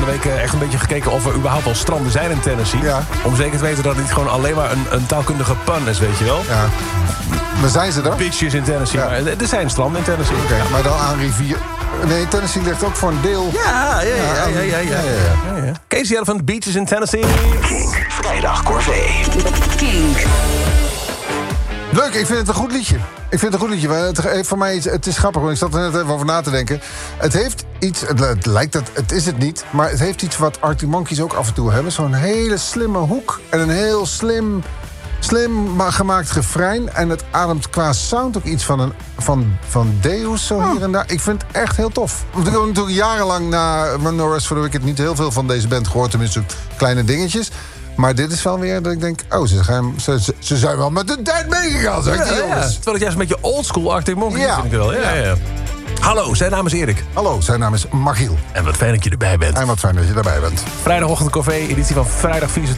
de week echt een beetje gekeken of er überhaupt wel stranden zijn in Tennessee. Ja. Om zeker te weten dat het niet gewoon alleen maar een taalkundige pun is, weet je wel. Ja. Maar zijn ze er? Beaches in Tennessee. Ja. Maar er zijn stranden in Tennessee. Oké, maar dan aan rivier... Nee, Tennessee ligt ook voor een deel... Ja. Casey Elephant, Beaches in Tennessee. Kink, vrijdag corvée. Kink. Leuk, ik vind het een goed liedje. Het heeft voor mij iets, het is grappig, want ik zat er net even over na te denken. Het heeft iets, het lijkt dat, het is het niet... maar het heeft iets wat Arctic Monkeys ook af en toe hebben. Zo'n hele slimme hoek en een heel slim gemaakt refrein. En het ademt qua sound ook iets van Deus zo hier en daar. Ik vind het echt heel tof. Want ik heb natuurlijk jarenlang na No Rest for the Wicked niet heel veel van deze band gehoord. Tenminste, kleine dingetjes. Maar dit is wel weer dat ik denk... ze zijn wel met de tijd meegegaan, zeg die jongens. Terwijl het juist een beetje oldschool Arctic Monkeys Ja. vind ik wel. Ja. Hallo, zijn naam is Erik. Hallo, zijn naam is Magiel. En wat fijn dat je erbij bent. En wat fijn dat je daarbij bent. Vrijdagochtend Café, editie van vrijdag 4